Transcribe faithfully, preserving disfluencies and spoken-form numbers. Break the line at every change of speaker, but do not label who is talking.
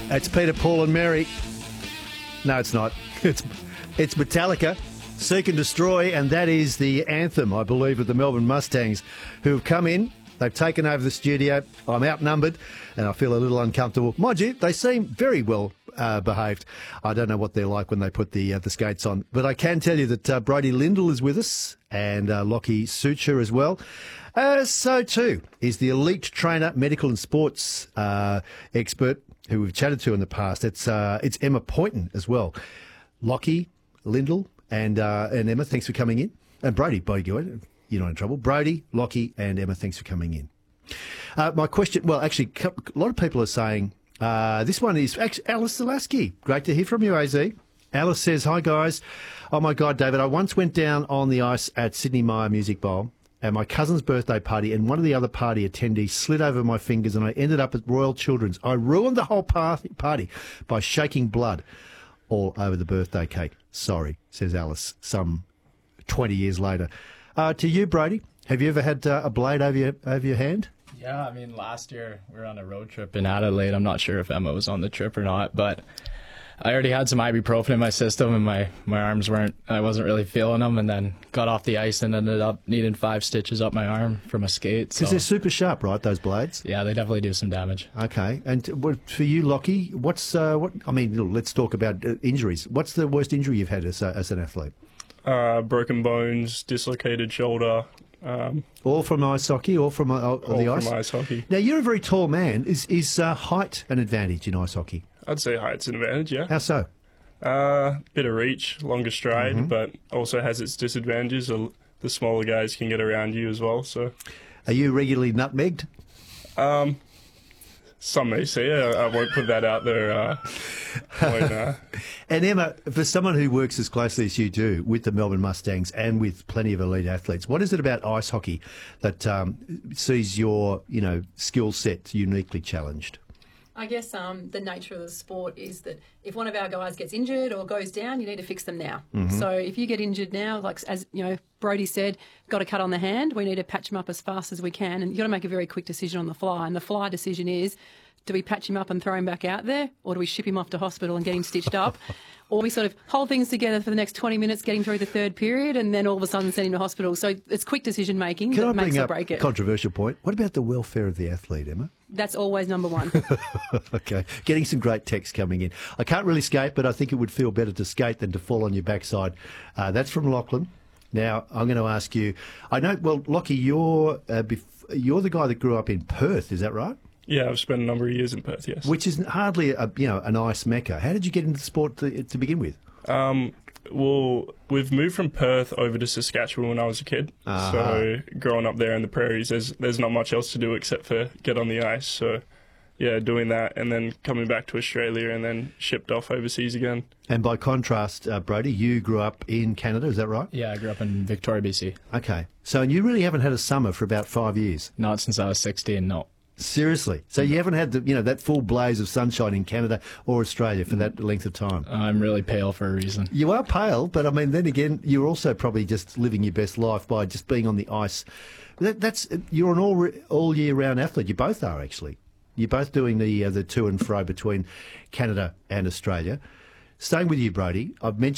It's Peter, Paul and Mary. No, it's not. It's it's Metallica, Seek and Destroy, and that is the anthem, I believe, of the Melbourne Mustangs, who have come in. They've taken over the studio. I'm outnumbered, and I feel a little uncomfortable. Mind you, they seem very well uh, behaved. I don't know what they're like when they put the uh, the skates on, but I can tell you that uh, Brody Lindell is with us, and uh, Lockie Suture as well. Uh, so too is the elite trainer, medical and sports uh, expert who we've chatted to in the past. It's uh, it's Emma Poynton as well. Lockie, Lindell, and uh, and Emma, thanks for coming in. And Brody, by the way, you're not in trouble. Brody, Lockie, and Emma, thanks for coming in. Uh, my question, well, actually, a lot of people are saying uh, this one is actually Alice Zalaski. Great to hear from you, A Z. Alice says, "Hi guys. Oh my God, David, I once went down on the ice at Sydney Myer Music Bowl at my cousin's birthday party, and one of the other party attendees slid over my fingers, and I ended up at Royal Children's. I ruined the whole party by shaking blood all over the birthday cake. Sorry," says Alice, some twenty years later. Uh, to you, Brody, have you ever had uh, a blade over your over your hand?
Yeah, I mean, last year we were on a road trip in Adelaide. I'm not sure if Emma was on the trip or not, but I already had some ibuprofen in my system, and my, my arms weren't, I wasn't really feeling them, and then got off the ice and ended up needing five stitches up my arm from a skate.
Because
so.
they're super sharp, right, those blades?
Yeah, they definitely do some damage.
Okay, and what, for you, Lockie, what's, uh, what? I mean, let's talk about uh, injuries. What's the worst injury you've had as, uh, as an athlete?
Uh, broken bones, dislocated shoulder. Um,
all from ice hockey, all from uh,
all
the ice?
from ice hockey.
Now, you're a very tall man. Is, is uh, height an advantage in ice hockey?
I'd say height's an advantage, yeah.
How so?
Uh, bit of reach, longer stride,
mm-hmm. but
also has its disadvantages. The smaller guys can get around you as well. So,
are you regularly nutmegged?
Um, some may say. I, I won't put that out there. Uh, when, uh...
And Emma, for someone who works as closely as you do with the Melbourne Mustangs and with plenty of elite athletes, what is it about ice hockey that um, sees your, you know, skill set uniquely challenged?
I guess um, the nature of the sport is that if one of our guys gets injured or goes down, you need to fix them now. Mm-hmm. So if you get injured now, like as you know, Brody said, got a cut on the hand, we need to patch him up as fast as we can, and you've got to make a very quick decision on the fly. And the fly decision is, do we patch him up and throw him back out there, or do we ship him off to hospital and get him stitched up? Or we sort of hold things together for the next twenty minutes, get him through the third period, and then all of a sudden send him to hospital. So it's quick decision making that makes or break it.
Can I bring up a controversial point? What about the welfare of the athlete, Emma?
That's always number one.
Okay. Getting some great text coming in. I can't really skate, but I think it would feel better to skate than to fall on your backside. Uh, that's from Lachlan. Now, I'm going to ask you, I know, well, Lockie, you're, uh, bef- you're the guy that grew up in Perth, is that right?
Yeah, I've spent a number of years in Perth, yes.
Which is hardly, a, you know, an ice mecca. How did you get into the sport to, to begin with?
Um, well, we've moved from Perth over to Saskatchewan when I was a kid.
Uh-huh.
So growing up there in the prairies, there's there's not much else to do except for get on the ice. So, yeah, doing that and then coming back to Australia and then shipped off overseas again.
And by contrast, uh, Brody, you grew up in Canada, is that right?
Yeah, I grew up in Victoria, B C.
Okay. So and you really haven't had a summer for about five years?
Not since I was sixteen, no.
Seriously? So you haven't had the, you know, that full blaze of sunshine in Canada or Australia for that length of time?
I'm really pale for a reason.
You are pale, but I mean, then again, you're also probably just living your best life by just being on the ice. That, that's you're an all all year round athlete. You both are actually. You're both doing the uh, the to and fro between Canada and Australia. Staying with you, Brody, I've mentioned